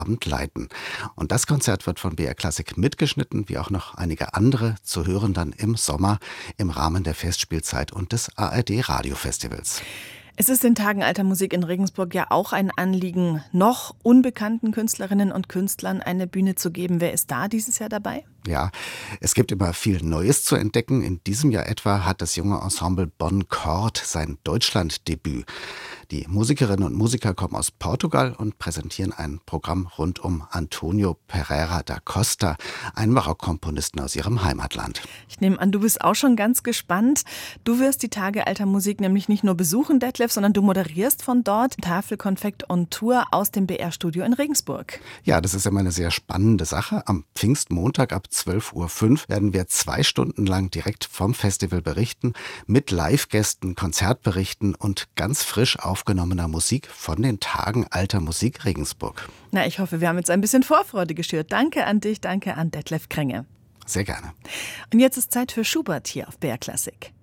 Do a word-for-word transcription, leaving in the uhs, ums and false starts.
Abend leiten. Und das Konzert wird von B R Klassik mitgeschnitten, wie auch noch einige andere, zu hören dann im Sommer im Rahmen der Festspielzeit und des A R D Radiofestivals. Es ist den Tagen alter Musik in Regensburg ja auch ein Anliegen, noch unbekannten Künstlerinnen und Künstlern eine Bühne zu geben. Wer ist da dieses Jahr dabei? Ja, es gibt immer viel Neues zu entdecken. In diesem Jahr etwa hat das junge Ensemble Bon Chord sein Deutschlanddebüt. Die Musikerinnen und Musiker kommen aus Portugal und präsentieren ein Programm rund um Antonio Pereira da Costa, einen Barockkomponisten aus ihrem Heimatland. Ich nehme an, du bist auch schon ganz gespannt. Du wirst die Tage alter Musik nämlich nicht nur besuchen, Detlef, sondern du moderierst von dort Tafel, Konfekt on Tour aus dem B R-Studio in Regensburg. Ja, das ist immer eine sehr spannende Sache. Am Pfingstmontag ab zwölf Uhr fünf werden wir zwei Stunden lang direkt vom Festival berichten, mit Live-Gästen, Konzertberichten und ganz frisch aufgenommener Musik von den Tagen alter Musik Regensburg. Na, ich hoffe, wir haben jetzt ein bisschen Vorfreude geschürt. Danke an dich, danke an Detlef Krenge. Sehr gerne. Und jetzt ist Zeit für Schubert hier auf B R Klassik.